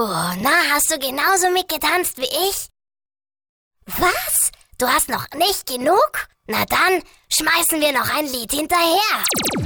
Na, hast du genauso mitgetanzt wie ich? Was? Du hast noch nicht genug? Na dann, schmeißen wir noch ein Lied hinterher.